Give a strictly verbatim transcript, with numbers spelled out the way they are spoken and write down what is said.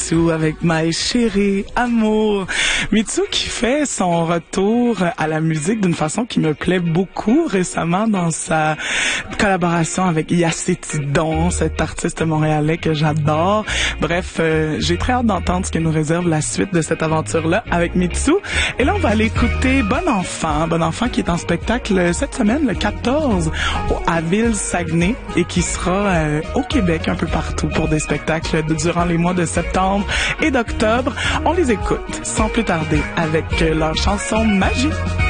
Mitsu avec My Chérie Amour. Mitsu qui fait son retour à la musique d'une façon qui me plaît beaucoup récemment dans sa collaboration avec Yacetidon, cet artiste montréalais que j'adore. Bref, euh, j'ai très hâte d'entendre ce que nous réserve la suite de cette aventure-là avec Mitsu. Et là, on va aller écouter Bon Enfant. Bon Enfant qui est en spectacle cette semaine, le quatorze, à Ville-Saguenay et qui sera euh, au Québec un peu partout pour des spectacles de, durant les mois de septembre et d'octobre. On les écoute sans plus tarder avec leur chanson Magie.